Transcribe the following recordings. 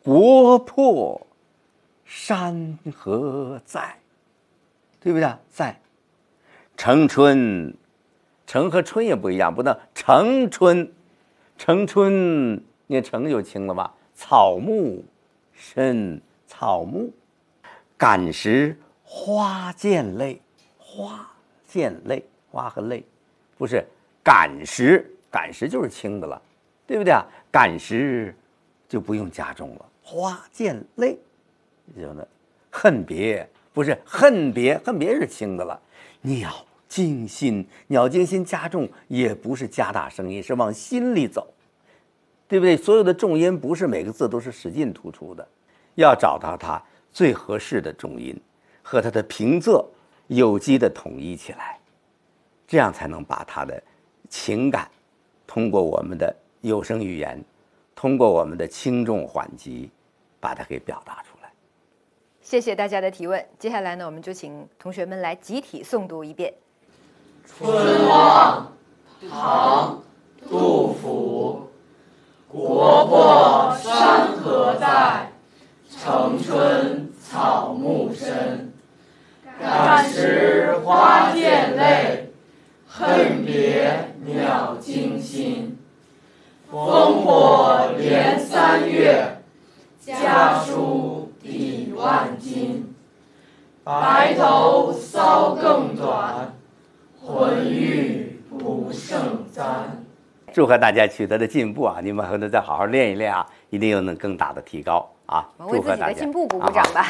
国破山河在，对不对？在。城春，城和春也不一样，不能城春，城春念城就清了吧？草木深，草木。感时花溅泪，花溅泪，花和泪，不是感时，感时就是清的了，对不对啊？感时就不用加重了，花溅泪，有呢。恨别不是恨别，恨别是轻的了。鸟惊心，鸟惊心加重也不是加大声音，是往心里走，对不对？所有的重音不是每个字都是使劲突出的，要找到它最合适的重音和它的平仄有机的统一起来，这样才能把它的情感通过我们的有声语言，通过我们的轻重缓急把它给表达出来。 谢谢大家的提问。接下来呢，我们就请同学们来集体诵读一遍。 春望，唐，杜甫。国破山河在，城春草木深。感时花溅泪，恨别鸟惊心。烽火连三月，家书抵万金。白头搔更短，浑欲不胜簪。 祝贺大家取得的进步啊！你们还能再好好练一练啊，一定又能更大的提高啊！ 我们为自己的进步鼓鼓掌吧。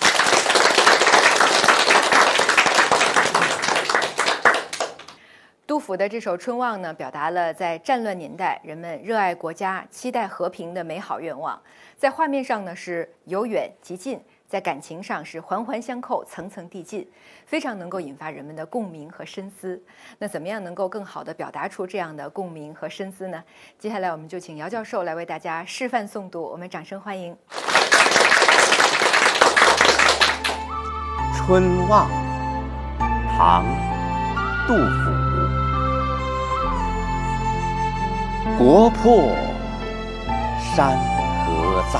杜甫的这首《春望》呢，表达了在战乱年代人们热爱国家、期待和平的美好愿望。在画面上呢是由远及近，在感情上是环环相扣、层层递进，非常能够引发人们的共鸣和深思。那怎么样能够更好地表达出这样的共鸣和深思呢？接下来我们就请姚教授来为大家示范诵读，我们掌声欢迎。 春望，唐，杜甫。国破山河在，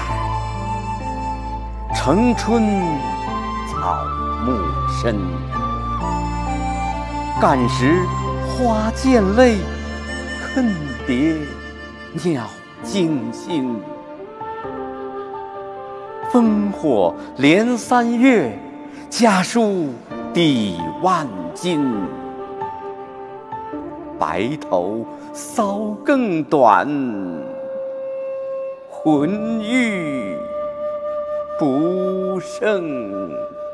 城春草木深。感时花溅泪，恨别鸟惊心。烽火连三月，家书抵万金。白头搔更短，浑欲不胜